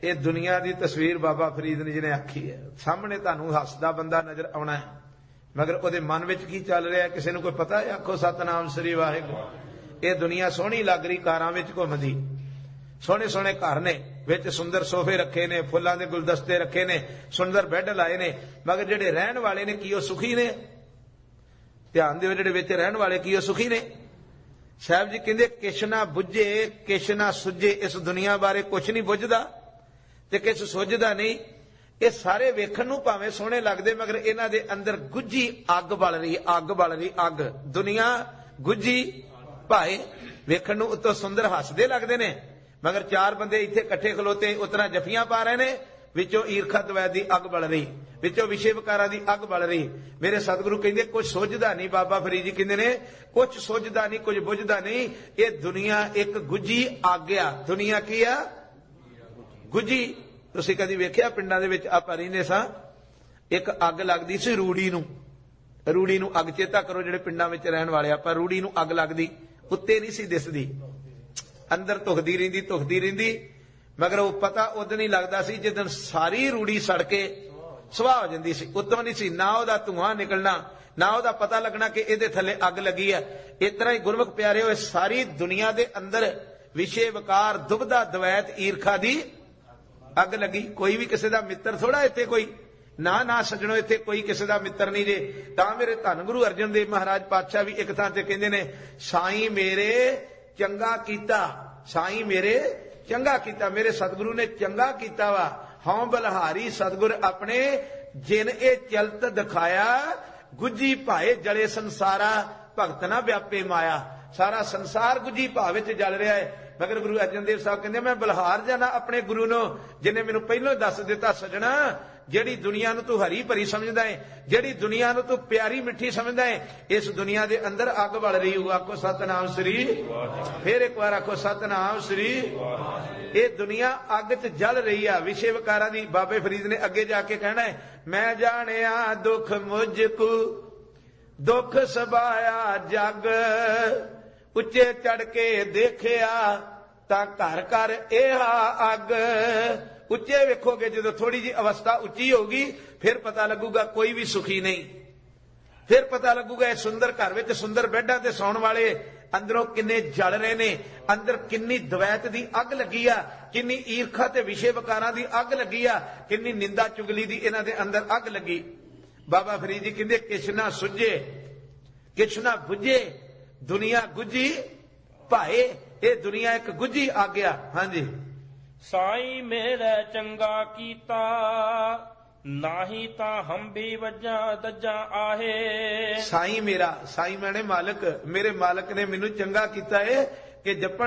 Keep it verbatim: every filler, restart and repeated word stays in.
ये दुनिया की तस्वीर बाबा फरीद ने जिन्हें आखी है, सामने तुहानू हसदा बंदा नजर आना है, मगर उहदे मन विच की चल रहा है किसी नूं कोई पता है? आखो सतनाम श्री वाहिगुरू। ये दुनिया सोहनी लग रही, कारां विच घुमदी, सोहने सोहने घर ने, विच सुंदर सोफे रखे ने, फुल्लां दे गुलदस्ते रखे ने, सुंदर बैड लाए ने, मगर जिहड़े रहण वाले ने की ओह सुखी ने? ध्यान दिओ, जिहड़े विच रहण वाले की ओह सुखी ने? साहब जी कहंदे किश ना बुझे किश ना सुझे, इस दुनिया बारे कुछ नहीं बुझदा ते किछ सुझदा नहीं। ये सारे वेखण नूं भावें सोहणे लगदे, मगर इन्हां दे अंदर गुझी अग बल रही, अग बल रही, अग। दुनिया गुझी भाए वेखण नूं उत्तों सुंदर हसदे लगदे ने, मगर चार बंदे इत्थे इकट्ठे खलोते उतरा जफियां पा रहे ने, विचों ईरखा द्वैत दी अग बल रही, विचों विषय विकारां दी अग बल रही। मेरे सतगुरु कहंदे कुछ सुझदा नहीं, बाबा फरीद जी कहंदे ने कुछ सुझदा नहीं, कुछ बुझदा नहीं। ये दुनिया एक गुझी अग आ। दुनिया की आ? गुझी। तुसीं कदी वेखिया पिंडां दे विच आपां रहिंदे सां, एक अग लगदी सी रूड़ी नूं, रूड़ी नूं अग, चेता करो जिहड़े पिंडां विच रहण वाले, आपां रूड़ी नूं अग लगदी, उत्ते नहीं सी दिसदी, अंदर धुखदी रहिंदी धुखदी रहिंदी, मगर वो पता उदन ही लगदा सी जिदन सारी रूड़ी सड़ के सुआह हो जांदी सी, उत्तों नहीं सी ना उहदा धुआं निकलना, ना उहदा पता लगना कि इहदे थल्ले अग लगी है। इस तरह ही गुरमुख प्यारे होए सारी दुनिया दे अंदर विषय विकार दुबदा द्वैत ईरखा दी अग लगी। कोई भी किसी दा मित्र थोड़ा इत्थे, कोई ना ना सजणो इत्थे कोई किसी दा मित्र नहीं जे। तां मेरे धन गुरु अर्जन देव महाराज पातशाह भी एक थां ते कहंदे ने, साईं मेरे चंगा कीता, साईं मेरे चंगा कीता, मेरे सतगुरु ने चंगा कीता वा। हौं बलहारी सतगुर अपने जिन ए चलत दिखाया, गुझी भाए जले संसारा भगत ना व्यापे माया। सारा संसार गुझी भाव विच जल रहा है, मगर गुरु अर्जन देव साहब कहंदे मैं बलहार जाना अपने गुरु नो, जिन्हें मैनू पहलों दस दिता सजना, जेड़ी दुनिया नूं तू हरी भरी समझदा है, जेड़ी दुनिया नूं तू प्यारी मिठी समझदा है, इस दुनिया दे अंदर अग बल रही हो। आखो सतनाम श्री, फिर एक बार आखो सतनाम श्री। ये दुनिया अग च जल रही है विषय विकारां दी। बाबे फरीद ने अगे जाके कहना है, मैं जानिया दुख मुझको दुख सबाया जग, उच्चे चढ़ के देखिया तां घर घर एहा अग। उच्चे वेखोगे जो थोड़ी जी अवस्था उच्ची होगी, फिर पता लगूगा कोई भी सुखी नहीं, फिर पता लगूगा इस सुंदर घर विच सुंदर बेडां ते सौण वाले अंदरों किन्ने जल रहे ने, अंदर किन्नी द्वैत दी अग लगी आ, किन्नी ईरखा ते विषय विकारां दी अग लगी आ, किन्नी निंदा चुगली दी इन्हां दे अंदर अग लगी। बाबा फरीद जी कहंदे किछ ना सुझे किछ ना बुझे, दुनिया गुझी भाए। ये दुनिया एक गुझी आ गया। हाँ जी। साईं मेरे चंगा कीता, नाही ता हम भी वजा दजा आहे। साईं मेरा, साईं मैंने मालिक, मेरे मालिक ने मैनू चंगा कीता है कि जपन